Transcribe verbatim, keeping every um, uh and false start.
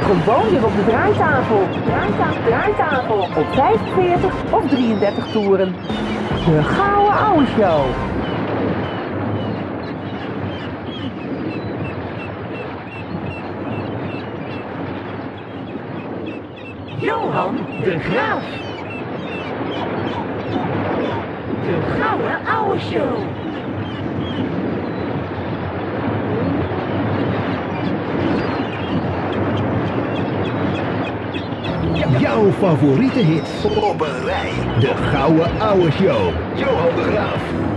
gewoon weer op de draaitafel. Draaitafel, draaitafel. Op vijfenveertig of drieëndertig toeren. De Gouden Ouwe Show. Johan de Graaf. De Gouden Ouwe Show. Jouw favoriete hits op een rij. De Gouden Ouwe Show. Johan de Graaf.